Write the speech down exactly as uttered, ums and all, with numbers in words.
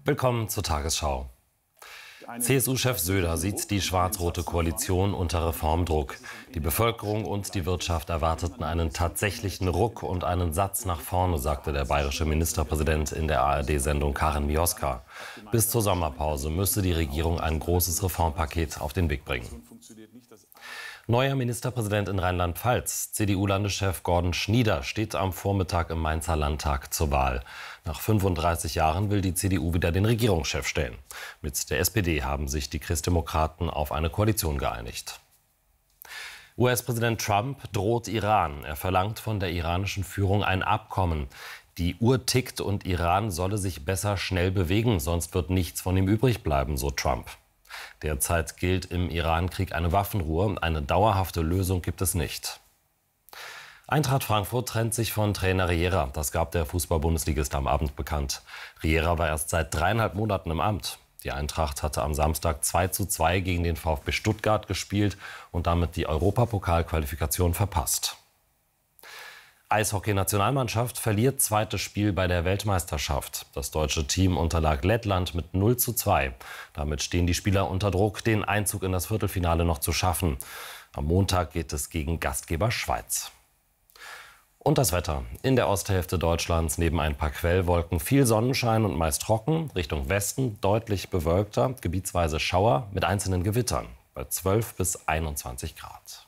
Willkommen zur Tagesschau. C S U-Chef Söder sieht die schwarz-rote Koalition unter Reformdruck. Die Bevölkerung und die Wirtschaft erwarteten einen tatsächlichen Ruck und einen Satz nach vorne, sagte der bayerische Ministerpräsident in der A R D-Sendung Karin Mioska. Bis zur Sommerpause müsse die Regierung ein großes Reformpaket auf den Weg bringen. Neuer Ministerpräsident in Rheinland-Pfalz, C D U-Landeschef Gordon Schnieder, steht am Vormittag im Mainzer Landtag zur Wahl. Nach fünfunddreißig Jahren will die C D U wieder den Regierungschef stellen. Mit der S P D haben sich die Christdemokraten auf eine Koalition geeinigt. U S-Präsident Trump droht Iran. Er verlangt von der iranischen Führung ein Abkommen. Die Uhr tickt und Iran solle sich besser schnell bewegen, sonst wird nichts von ihm übrig bleiben, so Trump. Derzeit gilt im Iran-Krieg eine Waffenruhe. Eine dauerhafte Lösung gibt es nicht. Eintracht Frankfurt trennt sich von Trainer Riera. Das gab der Fußball-Bundesligist am Abend bekannt. Riera war erst seit dreieinhalb Monaten im Amt. Die Eintracht hatte am Samstag zwei zu zwei gegen den VfB Stuttgart gespielt und damit die Europapokalqualifikation verpasst. Eishockey-Nationalmannschaft verliert zweites Spiel bei der Weltmeisterschaft. Das deutsche Team unterlag Lettland mit null zu zwei. Damit stehen die Spieler unter Druck, den Einzug in das Viertelfinale noch zu schaffen. Am Montag geht es gegen Gastgeber Schweiz. Und das Wetter. In der Osthälfte Deutschlands neben ein paar Quellwolken viel Sonnenschein und meist trocken. Richtung Westen deutlich bewölkter, gebietsweise Schauer mit einzelnen Gewittern bei zwölf bis einundzwanzig Grad.